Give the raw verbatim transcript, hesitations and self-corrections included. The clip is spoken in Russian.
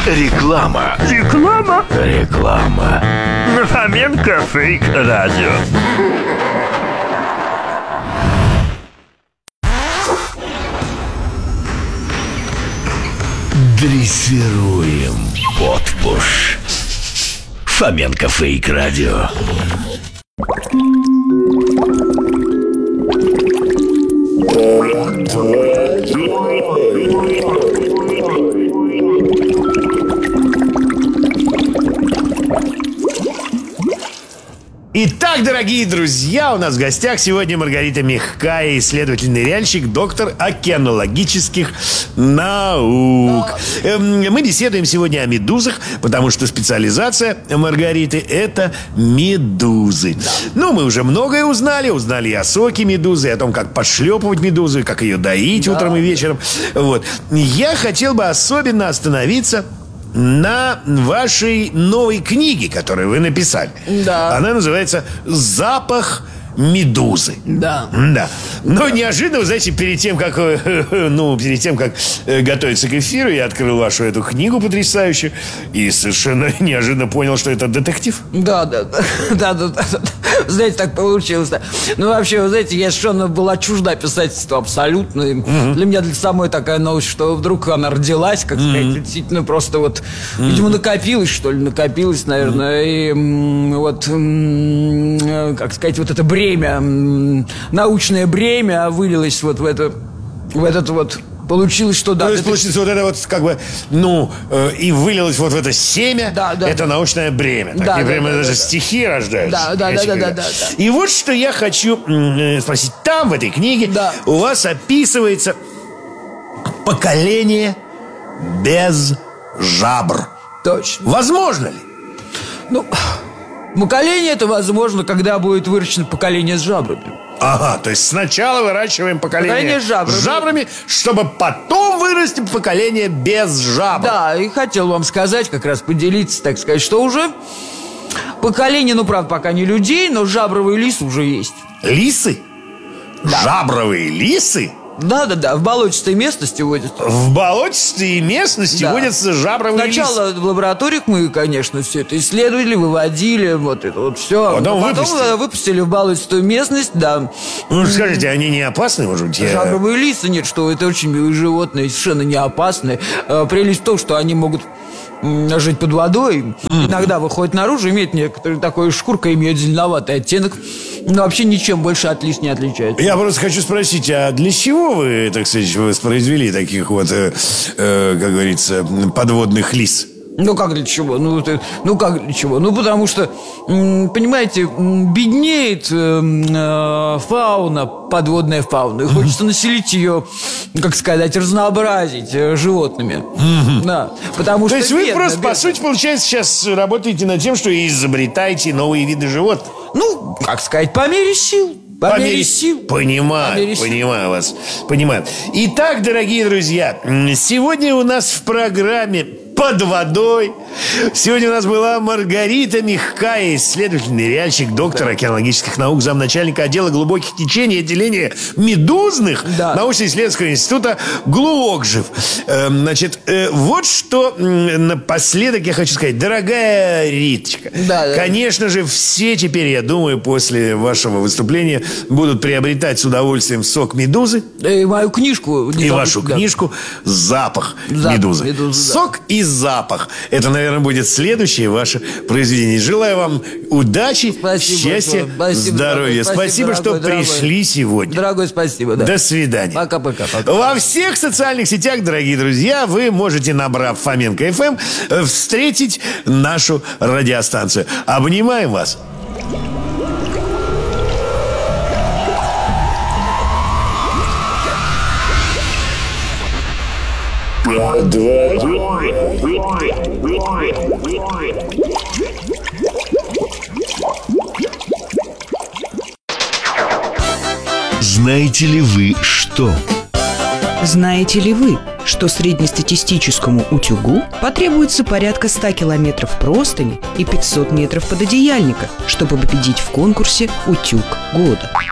Реклама. Реклама? Реклама. На Фоменко Фейк Радио. Дрессируем подпуш. Фоменко Фейк Радио. Итак, дорогие друзья, у нас в гостях сегодня Маргарита Михкая, исследователь-ныряльщик, доктор океанологических наук. Эм, Мы беседуем сегодня о медузах, потому что специализация Маргариты – это медузы. Ну, мы уже многое узнали. Узнали и о соке медузы, и о том, как подшлепывать медузу, и как ее доить утром и вечером. Вот. Я хотел бы особенно остановиться на вашей новой книге, которую вы написали. Да. Она называется «Запах медузы». Да. Да. Но неожиданно, вы знаете, перед тем, как ну, перед тем, как готовиться к эфиру, я открыл вашу эту книгу потрясающую и совершенно неожиданно понял, что это детектив. Да, да, да, да, да, да. Знаете, так получилось. Да. Ну, вообще, вы знаете, я совершенно была чужда писательству абсолютно. Mm-hmm. Для меня для самой такая новость, что вдруг она родилась, как сказать, mm-hmm. действительно просто вот, mm-hmm. видимо, накопилось, что ли, накопилось, наверное, mm-hmm. и вот, как сказать, вот это бремя, научное бремя вылилось вот в это, в этот вот. Получилось, что да. То есть, это... получилось, вот это вот как бы, ну, э, и вылилось вот в это семя, да, да, это да. научное бремя. Да, Такие да, прямо да, даже да, стихи рождаются. Да, да, да, да, да, да, да. И вот что я хочу э, спросить. Там, в этой книге, да. у вас описывается поколение без жабр. Точно. Возможно ли? Ну, поколение это возможно, когда будет выращено поколение с жабрами. Ага, то есть сначала выращиваем поколение, поколение с, жабрами. с жабрами, чтобы потом вырасти поколение без жабр. Да, и хотел вам сказать, как раз поделиться, так сказать, что уже поколение, ну, правда, пока не людей, но жабровые лисы уже есть. Лисы? Да. Жабровые лисы? Да-да-да, в болотистой местности водятся. В болотистой местности да. водятся жабровые лисы. Сначала в лабораториях мы, конечно, все это исследовали, выводили, вот это вот все. Потом, потом выпустили. выпустили в болотистую местность, да. Ну, скажите, они не опасны, может быть? Жабровые лисы, нет, что это очень милые животные, совершенно не опасны. Прелесть в том, что они могут жить под водой, mm-hmm. иногда выходят наружу, имеют некоторую такую шкурка, имеют зеленоватый оттенок, но вообще ничем больше от лис не отличаются. Я просто хочу спросить, а для чего вы, так сказать, воспроизвели таких вот, э, э, как говорится, подводных лис? Ну, как для чего? Ну, это, ну, как для чего? Ну, потому что, понимаете, беднеет э, фауна, подводная фауна. И хочется населить ее, как сказать, разнообразить э, животными. Mm-hmm. Да, потому То что есть вы бедно, просто, бедно. по сути, получается, сейчас работаете над тем, что изобретаете новые виды животных? Ну, как сказать, по мере сил. По, по мере сил. Понимаю, по мере понимаю сил. вас. Понимаю. Итак, дорогие друзья, сегодня у нас в программе «Под водой». Сегодня у нас была Маргарита Михкая, исследователь-ныряльщик, доктор да. океанологических наук, замначальника отдела глубоких течений отделения медузных да. научно-исследовательского института ГЛУОКЖИВ. Значит, вот что напоследок я хочу сказать. Дорогая Риточка, да, да. конечно же, все теперь, я думаю, после вашего выступления будут приобретать с удовольствием сок медузы. И мою книжку. И вашу да. книжку «Запах, Запах медузы». медузы да. Сок и запах. Это, наверное, будет следующее ваше произведение. Желаю вам удачи, спасибо, счастья, спасибо, здоровья. Спасибо, спасибо дорогой, что дорогой. пришли сегодня. Дорогой, спасибо. Да. До свидания. Пока-пока. Во всех социальных сетях, дорогие друзья, вы можете, набрав Фоменко эф эм, встретить нашу радиостанцию. Обнимаем вас. Под водой. Знаете ли вы что? Знаете ли вы, что среднестатистическому утюгу потребуется порядка ста километров простыни и пятьсот метров пододеяльника, чтобы победить в конкурсе «Утюг года»?